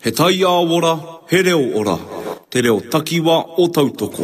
He tai a ora, he reo ora. Te reo takiwa o tautoko.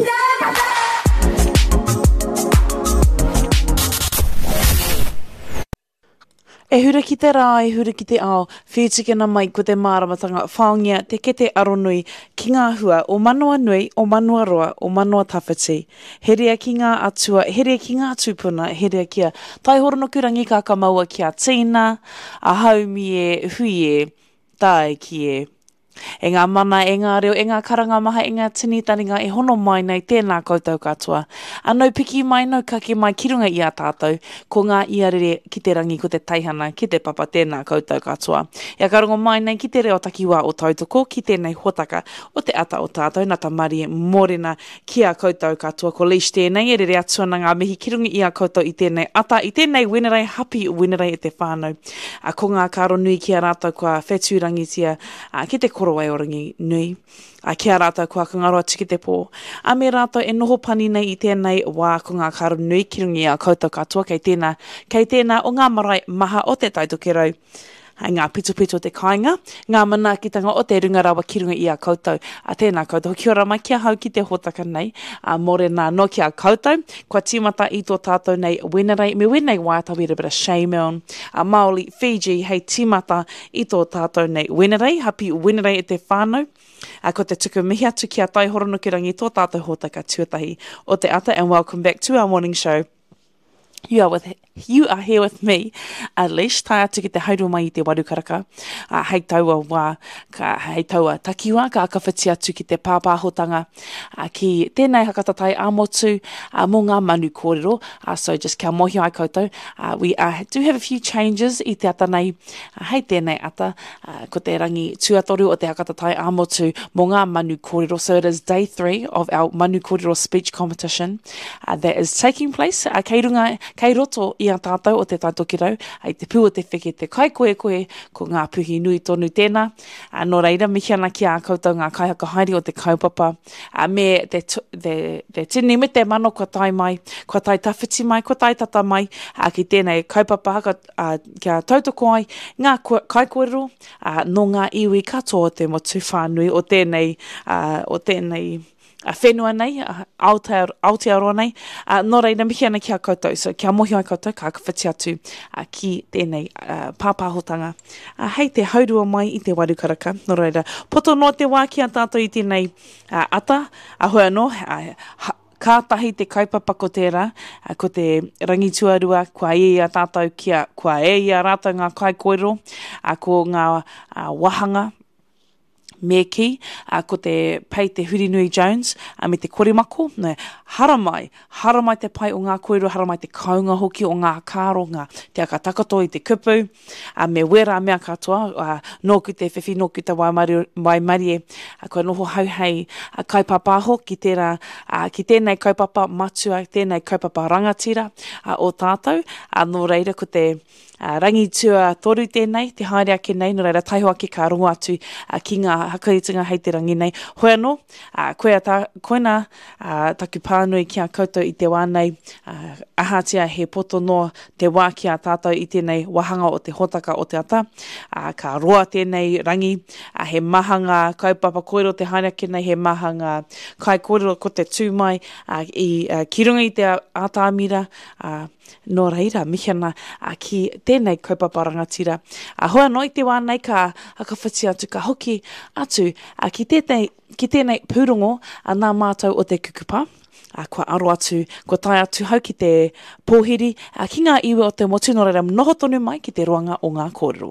E hura ki te rā, e hura ki te ao, whiutikena mai ko te māramatanga whaongia te kete aronui ki ngā hua o Manua Nui, o Manua Roa, o Manua Tawhiti. Herea ki ngā atua, herea ki ngā tūpuna, herea kia taihoronoku rangi ka kamaua kia tīna, a haumi e hui e, tae ki e. E ngā mana, e ngā reo, e ngā karanga maha, e ngā tini taringa, e hono mai nei tēnā koutou katoa. Anau piki mai, nau kake mai, ki runga i a tātou, ko ngā iarere ki te rangi, ko te taihana, ki te papa tēnā koutou katoa. Ia karongo mai nei ki te reo takiwa o tautoko, ki tēnei hotaka o te ata o tātou, nā ta Marie Morena ki a koutou katoa, ko leash tēnei, e rere atuana ngā mihi ki runga i a koutou i tēnei ata, i tēnei wenerei, happy wenerei e te whānau. Ko ngā karo nui ki a rātou kua whetūrangitia, ki te koro ai orangi nui. Kia rātou kua kangaroa tiki te pō. A me rātou e noho pani nei i tēnei wā ko ngā karo nui ki rungi a koutou katoa kei tēnā o ngā marae maha o te taitokerau. Hei ngā pito te kāinga, ngā manaakitanga o te rungarawa ki runga i a koutou. A tēnā koutou, kia ora mai kia hau ki te hotaka nei, Morena no ki a koutou, kua tīmata i tō tātou nei wenerei, me wenei waiata we a bit of shame on. Māori, Fiji, hei tīmata i tō tātou nei wenerei, happy wenerei e te whānau. Ko te tuku mihi atu ki a taihoronoku rangi tō tātou hotaka tuatahi o te ata, and welcome back to our morning show. You are here with me, Leash, tai atu ki te haurua mai i te warukaraka. Hei taua wā, hei taua takiwa, ka akawhiti atu ki te pāpāhotanga, ki tēnei hakatatai āmotu, mō ngā manu kōrero. So just kia mohi ai koutou. We do have a few changes i te ata nei, hei tēnei ata, ko te rangi tuatoru o te hakatatai āmotu mō ngā manu kōrero. So it is day 3 of our manu kōrero speech competition that is taking place. Kei roto i a tātou o te taitokirau, ai te pū o te wheke te kai koe ko ngā puhi nui tonu tēnā. Nō reira, mihi ana ki a koutou ngā kaihaka haere o te kaupapa. Me te tini me te mano kua tai mai, kua tai tawhiti mai, kua tai tata mai, ki tēnei kaupapa kia tautoko ai, ngā kai koero, no ngā iwi katoa te motu whānui o tēnei whenua nei, Aotearoa nei, nō reira mihi ana ki a koutou, so kia mohi ai koutou, ka akawhiti atu ki tēnei pāpāhotanga. Hei te haurua mai i te warukaraka, nō reira, poto no te wā ki a tātou i tēnei ata, hoi anō, kātahi te kaupapa ko tērā, ko te rangi tuarua, kua e a tātou kua e a rātou ngā kai koero, ko ngā wahanga, Meki, ko te pei te Hurinui Jones, me te korimako, haramai te pai o ngā koero, haramai te kaunga hoki o ngā kāronga, te aka takato i te kupu, me wera mea katoa, nōku te whiwhi, nōku te waimarie, ko noho hau hei kaipapāho ki tēnei kaupapa matua, tēnei kaupapa rangatira o tātou, nō reira ko te rangi tua toru tēnei, te haere ake nei, no reira taiho ake ka rongo atu ki ngā hakaitinga hei te rangi nei. Hoi anō, koina taku pānui ki a koutou i te wānei, ahatia he poto noa te wā ki a tātou i tēnei wahanga o te hotaka o te ata, ka roa tēnei rangi, he mahanga kaupapa koero te haere ake nei, he mahanga kai koero ko te tūmai, ki runga i te ātāmira, nō reira, mihi ana ki tēnei kaupapa rangatira. Hoi anō i te wānei ka akawhiti atu, ka hoki atu ki tēnei pūrongo nā mātou o te kukupa. Kua aro atu, kua tai atu hau ki te pōhiri, ki ngā iwi o te motu, nō reira noho tonu mai ki te roanga o ngā kōrero.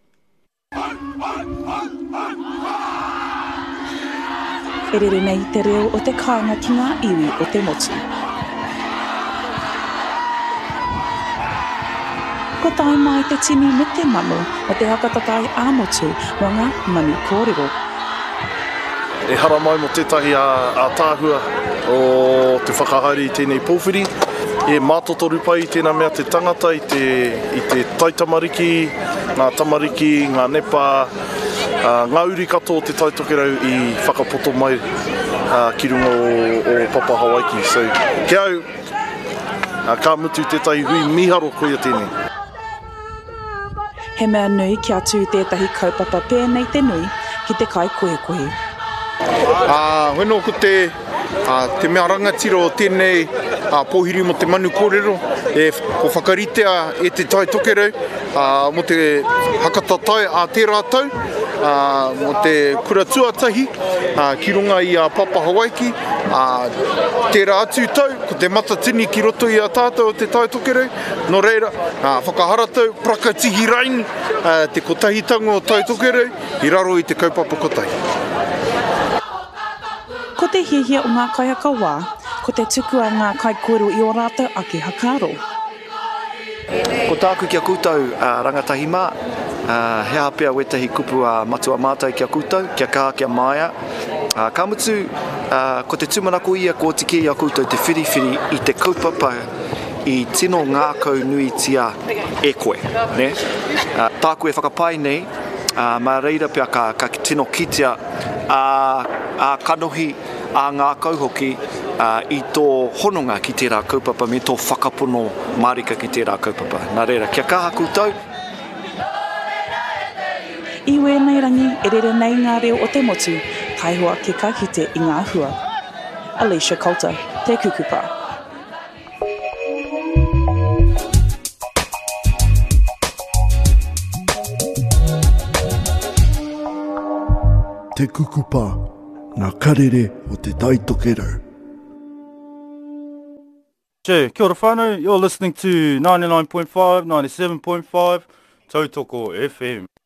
E rere nei te reo o te kāinga ki ngā iwi o te motu. Ko tai mai te tini me te mano o te hakatatai āmotu o ngā manu kōrero. E hara mai mo tētahi a tāhua o te whakahaere i tēnei pōwhiri. E mātotoru pai i tēnā mea te tangata i te taitamariki, ngā tamariki, ngā nepa, ngā uri kato o te taitokerau i whakapoto mai ki runga o Papa Hawaiki. So, kia au, ka mutu tētahi hui miharo koia tēnei. He mea nui ki atu tētahi kaupapa pēnei te nui, ki te kai koe koe. Whenua ko te mea rangatiro o tēnei pōhiri mo te manu kōrero ko whakaritea e te tai tokerau mo te hakatatai a tērā tau mo te kura tuatahi ki runga i a Papa Hawaiki tērā atu tau ko te matatini ki roto i a tātou o te tai tokerau no reira whakahara tau prakatihi raini te kotahitango o tai tokerau i raro i te kaupapa kotahi. Ko te hihia o ngā kaiaka wā, ko te tuku a ngā kai koero i o rātou ake hakaro. Ko tāku kia koutou rangatahi mā, he hapea wetahi kupu matua mātai kia koutou, kia kaha kia maia. Ka mutu, ko te tumanako ia ko tiki ia koutou te whiriwhiri i te kaupapa i tino ngākau nui tia e koe. Ne? Tāku e whakapai nei, mā reira pia ka tino kitea a kanohi a ngā kauhoki i tō hononga ki tērā kaupapa me tō whakapono marika ki tērā kaupapa. Nā reira, kia kaha koutou. I wēnei rangi, e rere nei ngā reo o te motu, kaihua ke kakite i ngā hua. Alicia Coulter, te kukupa. Te kukupa, ngā karere o te tai tokerau. Kia ora whānau, you're listening to 99.5, 97.5, Tautoko FM.